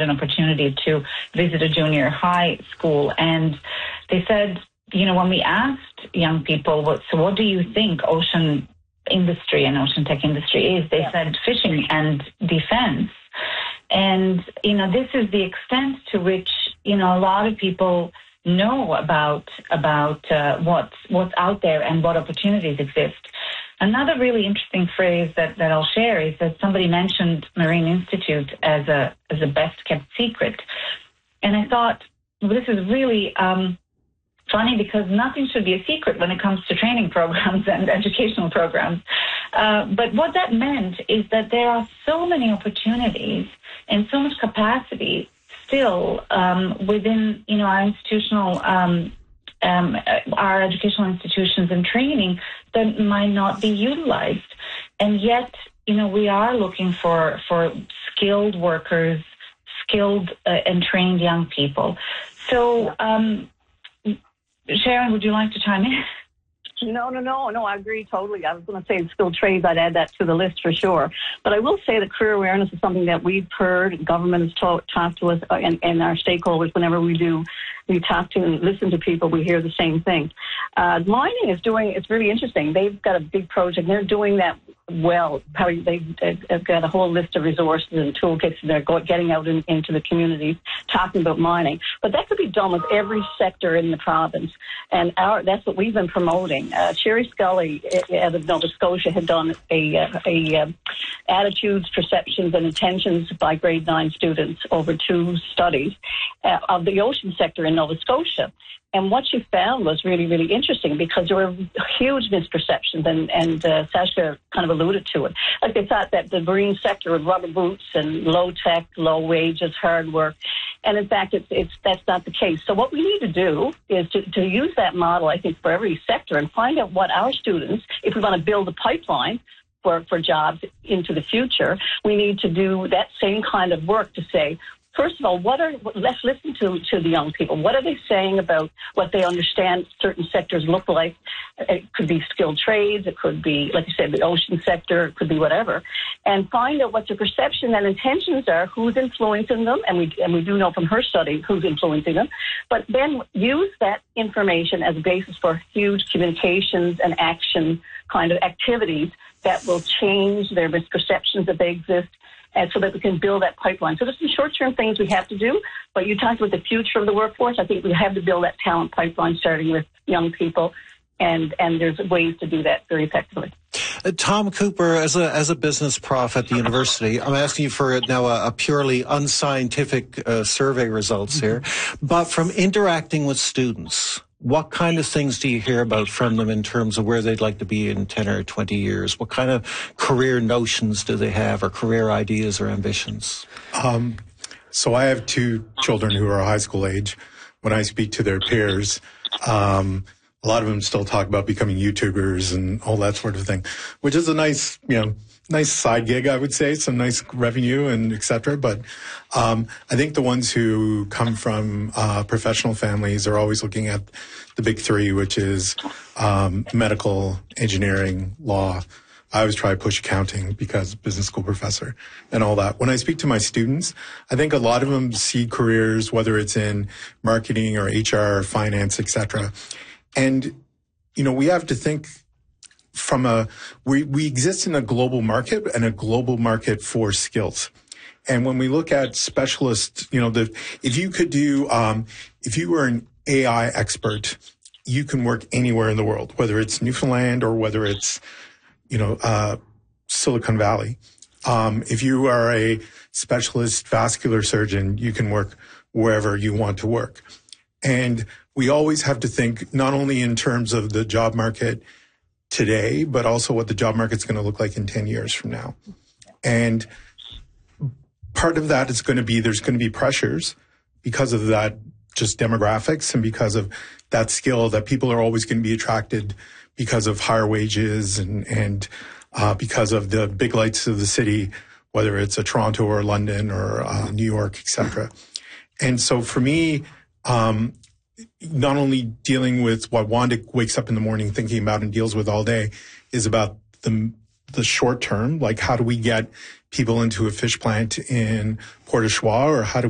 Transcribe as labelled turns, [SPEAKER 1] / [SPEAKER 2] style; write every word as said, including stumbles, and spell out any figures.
[SPEAKER 1] an opportunity to visit a junior high school, and they said, you know, when we asked young people, what, so what do you think ocean industry and ocean tech industry is, they yeah. said fishing and defense. And, you know, this is the extent to which, you know, a lot of people know about about uh, what's what's out there and what opportunities exist. Another really interesting phrase that, that I'll share is that somebody mentioned Marine Institute as a as a best kept secret, and I thought, well, this is really um, funny, because nothing should be a secret when it comes to training programs and educational programs. Uh, but what that meant is that there are so many opportunities and so much capacity still um, within, you know, our institutional, um, um, our educational institutions and training that might not be utilized. And yet, you know, we are looking for, for skilled workers, skilled uh, and trained young people. So, um, Sharon, would you like to chime in?
[SPEAKER 2] No, no, no, no, I agree totally. I was going to say skilled trades, I'd add that to the list for sure. But I will say that career awareness is something that we've heard, government has talked talk to us, and, and our stakeholders, whenever we do, we talk to and listen to people, we hear the same thing. Uh, mining is doing, it's really interesting. They've got a big project, they're doing that well. Probably they've, they've got a whole list of resources and toolkits, and they're going, getting out in, into the communities talking about mining. But that could be done with every sector in the province, and our, that's what we've been promoting. Uh, Sherry Scully out of Nova Scotia had done a, a, a uh, attitudes, perceptions, and intentions by grade nine students over two studies uh, of the ocean sector in Nova Scotia. And what she found was really, really interesting, because there were huge misperceptions, and, and uh, Sasha kind of alluded to it. Like, they thought that the marine sector with rubber boots and low tech, low wages, hard work. And in fact, it's, it's, that's not the case. So what we need to do is to, to use that model, I think, for every sector, and find out what our students, if we want to build a pipeline for, for jobs into the future, we need to do that same kind of work to say, first of all, what are, let's listen to, to the young people. What are they saying about what they understand certain sectors look like? It could be skilled trades. It could be, like you said, the ocean sector. It could be whatever. And find out what their perception and intentions are, who's influencing them. And we, and we do know from her study who's influencing them. But then use that information as a basis for huge communications and action kind of activities that will change their misperceptions that they exist, and so that we can build that pipeline. So there's some short-term things we have to do, but you talked about the future of the workforce. I think we have to build that talent pipeline, starting with young people, and, and there's ways to do that very effectively.
[SPEAKER 3] Uh, Tom Cooper, as a as a business prof at the university, I'm asking you for now a, a purely unscientific uh, survey results here, but from interacting with students, what kind of things do you hear about from them in terms of where they'd like to be in ten or twenty years? What kind of career notions do they have, or career ideas or ambitions?
[SPEAKER 4] Um, so I have two children who are high school age. When I speak to their peers, um, a lot of them still talk about becoming YouTubers and all that sort of thing, which is a nice, you know, nice side gig, I would say, some nice revenue and et cetera. But um, I think the ones who come from uh, professional families are always looking at the big three, which is um, medical, engineering, law. I always try to push accounting because business school professor and all that. When I speak to my students, I think a lot of them see careers, whether it's in marketing or H R or finance, et cetera. And, you know, we have to think from a, we, we exist in a global market, and a global market for skills. And when we look at specialists, you know, the, if you could do, um, if you were an A I expert, you can work anywhere in the world, whether it's Newfoundland or whether it's, you know, uh, Silicon Valley. Um, if you are a specialist vascular surgeon, you can work wherever you want to work. And we always have to think not only in terms of the job market today, but also what the job market's going to look like in ten years from now. And part of that is going to be, there's going to be pressures because of that, just demographics, and because of that skill, that people are always going to be attracted because of higher wages and, and, uh, because of the big lights of the city, whether it's a Toronto or London or uh, New York, et cetera. And so for me, um, not only dealing with what Wanda wakes up in the morning thinking about and deals with all day is about the, the short term, like how do we get people into a fish plant in Port au Choix, or how do